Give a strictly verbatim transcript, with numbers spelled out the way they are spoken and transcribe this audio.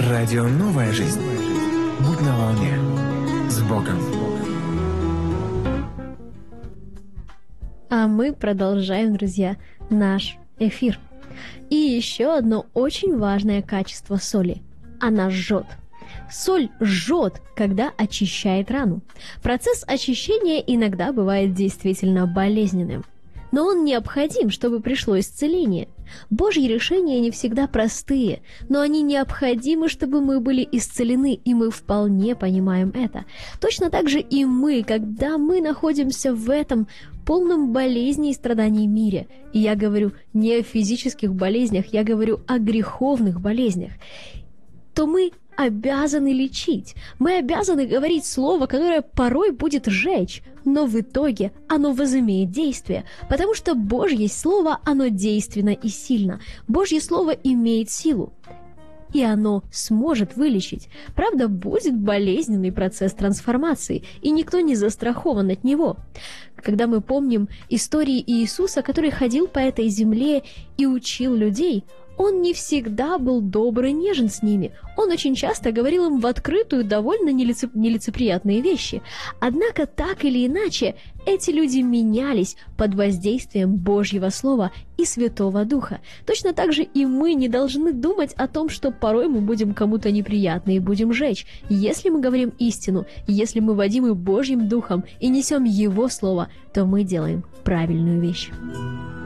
Радио «Новая жизнь». Будь на волне. С Богом. А мы продолжаем, друзья, наш эфир. И еще одно очень важное качество соли. Она жжет. Соль жжет, когда очищает рану. Процесс очищения иногда бывает действительно болезненным. Но он необходим, чтобы пришло исцеление. Божьи решения не всегда простые, но они необходимы, чтобы мы были исцелены, и мы вполне понимаем это. Точно так же и мы, когда мы находимся в этом полном болезней и страданий мире. И я говорю не о физических болезнях, я говорю о греховных болезнях. То мы обязаны лечить. Мы обязаны говорить слово, которое порой будет жечь, но в итоге оно возымеет действие, потому что Божье Слово, оно действенно и сильно. Божье Слово имеет силу, и оно сможет вылечить. Правда, будет болезненный процесс трансформации, и никто не застрахован от него. Когда мы помним истории Иисуса, который ходил по этой земле и учил людей, Он не всегда был добр и нежен с ними. Он очень часто говорил им в открытую довольно нелицеп... нелицеприятные вещи. Однако, так или иначе, эти люди менялись под воздействием Божьего Слова и Святого Духа. Точно так же и мы не должны думать о том, что порой мы будем кому-то неприятны и будем жечь. Если мы говорим истину, если мы водимы Божьим Духом и несем Его Слово, то мы делаем правильную вещь.